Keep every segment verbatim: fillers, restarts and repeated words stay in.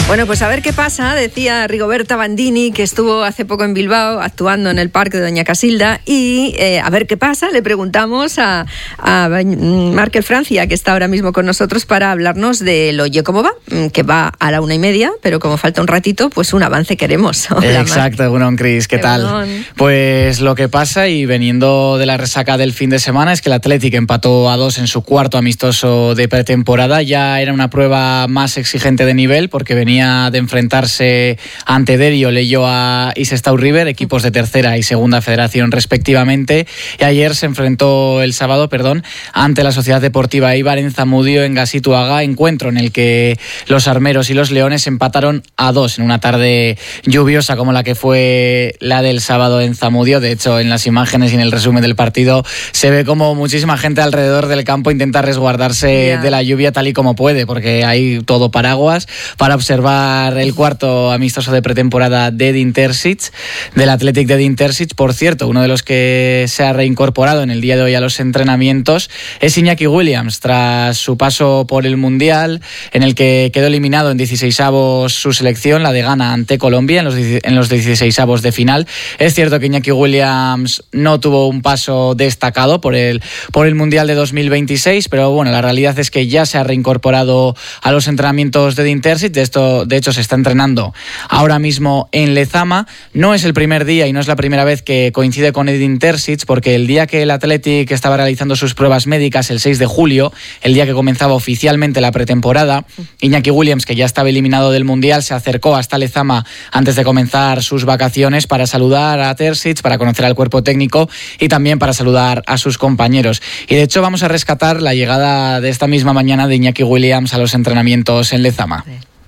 Bueno, pues a ver qué pasa, decía Rigoberta Bandini, que estuvo hace poco en Bilbao actuando en el Parque de Doña Casilda, y eh, a ver qué pasa, le preguntamos a, a Markel Francia, que está ahora mismo con nosotros para hablarnos del Oye Cómo Va, que va a la una y media, pero como falta un ratito, pues un avance queremos. Hola, exacto, Egunon, Cris, ¿qué tal? Egunon. Pues lo que pasa, y veniendo de la resaca del fin de semana, es que el Athletic empató a dos en su cuarto amistoso de pretemporada. Ya era una prueba más exigente de nivel, porque venía de enfrentarse ante Derio, Leioa y Sestao River, equipos de tercera y segunda federación respectivamente, y ayer se enfrentó el sábado, perdón, ante la Sociedad Deportiva Eibar en Zamudio, en Gazituaga, encuentro en el que los armeros y los leones empataron a dos en una tarde lluviosa como la que fue la del sábado en Zamudio. De hecho, en las imágenes y en el resumen del partido se ve como muchísima gente alrededor del campo intenta resguardarse yeah. de la lluvia tal y como puede, porque hay todo paraguas para observar el cuarto amistoso de pretemporada de Edin Terzic, del Athletic de Edin Terzic. Por cierto, uno de los que se ha reincorporado en el día de hoy a los entrenamientos es Iñaki Williams, tras su paso por el Mundial, en el que quedó eliminado en dieciseisavos su selección, la de Ghana ante Colombia, en los, en los dieciseisavos de final. Es cierto que Iñaki Williams no tuvo un paso destacado por el, por el Mundial de dos mil veintiséis, pero bueno, la realidad es que ya se ha reincorporado a los entrenamientos de Edin Terzic. De esto De hecho, se está entrenando ahora mismo en Lezama. No es el primer día y no es la primera vez que coincide con Edin Terzic, porque el día que el Athletic estaba realizando sus pruebas médicas, el seis de julio, el día que comenzaba oficialmente la pretemporada, Iñaki Williams, que ya estaba eliminado del Mundial, se acercó hasta Lezama antes de comenzar sus vacaciones para saludar a Terzic, para conocer al cuerpo técnico y también para saludar a sus compañeros. Y de hecho vamos a rescatar la llegada de esta misma mañana de Iñaki Williams a los entrenamientos en Lezama.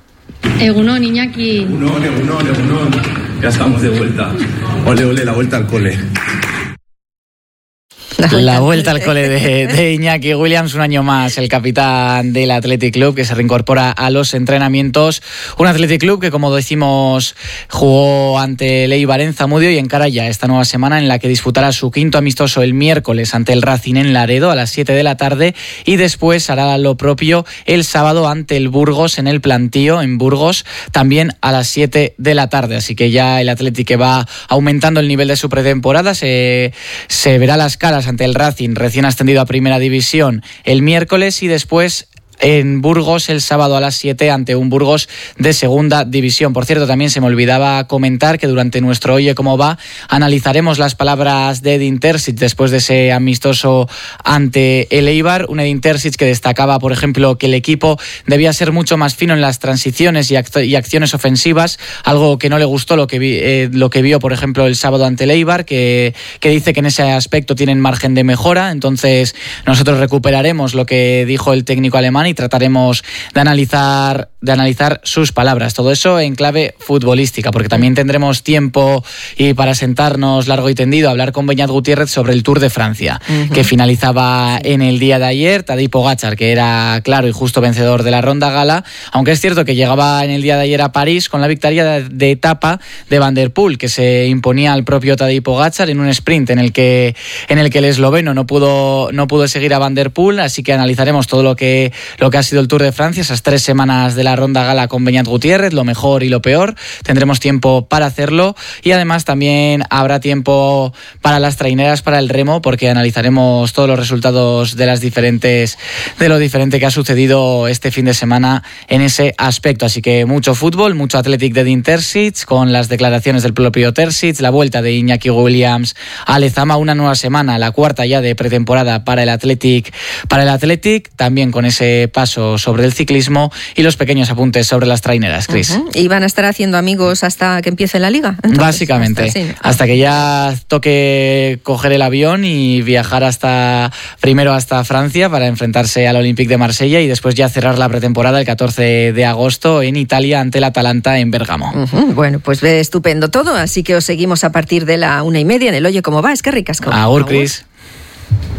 Egunon, Iñaki. Egunon, Egunon, Egunon. Ya estamos de vuelta. Ole, ole, la vuelta al cole. La vuelta al cole de, de Iñaki Williams, un año más el capitán del Athletic Club, que se reincorpora a los entrenamientos. Un Athletic Club que, como decimos, jugó ante el Eibar en Zamudio y encara ya esta nueva semana en la que disputará su quinto amistoso el miércoles ante el Racing en Laredo a las siete de la tarde, y después hará lo propio el sábado ante el Burgos en el Plantío, en Burgos, también a las siete de la tarde. Así que ya el Athletic, que va aumentando el nivel de su pretemporada, se, se verá las caras ante el Racing, recién ascendido a Primera División, el miércoles, y después en Burgos el sábado a las siete ante un Burgos de Segunda División. Por cierto, también se me olvidaba comentar que durante nuestro Oye Cómo Va analizaremos las palabras de Edin Terzic después de ese amistoso ante el Eibar. Un Edin Terzic que destacaba, por ejemplo, que el equipo debía ser mucho más fino en las transiciones y, act- y acciones ofensivas, algo que no le gustó lo que, vi, eh, lo que vio, por ejemplo, el sábado ante el Eibar, que, que dice que en ese aspecto tienen margen de mejora. Entonces nosotros recuperaremos lo que dijo el técnico alemán y trataremos de analizar, de analizar sus palabras. Todo eso en clave futbolística, porque también tendremos tiempo y para sentarnos largo y tendido a hablar con Beñat Gutiérrez sobre el Tour de Francia, uh-huh. que finalizaba en el día de ayer. Tadej Pogačar, que era claro y justo vencedor de la Ronda Gala, aunque es cierto que llegaba en el día de ayer a París con la victoria de, de etapa de Van der Poel, que se imponía al propio Tadej Pogačar en un sprint en el que, en el que el esloveno no pudo, no pudo seguir a Van der Poel. Así que analizaremos todo lo que lo que ha sido el Tour de Francia, esas tres semanas de la Ronda Gala con Beñat Gutiérrez, lo mejor y lo peor. Tendremos tiempo para hacerlo, y además también habrá tiempo para las traineras, para el remo, porque analizaremos todos los resultados de las diferentes de lo diferente que ha sucedido este fin de semana en ese aspecto. Así que mucho fútbol, mucho Athletic de Edin Terzic, con las declaraciones del propio Terzic, la vuelta de Iñaki Williams a Lezama, una nueva semana, la cuarta ya de pretemporada para el Athletic, para el Athletic, también con ese paso sobre el ciclismo y los pequeños apuntes sobre las traineras, Cris. Uh-huh. ¿Y van a estar haciendo amigos hasta que empiece la liga? Entonces, básicamente, hasta, sí. hasta que ya toque coger el avión y viajar hasta primero hasta Francia para enfrentarse al Olympique de Marsella, y después ya cerrar la pretemporada el catorce de agosto en Italia ante el Atalanta en Bérgamo. Uh-huh. Bueno, pues ve estupendo todo, así que os seguimos a partir de la una y media en el Oye Cómo Va. Es que ricasco. Agur, Cris.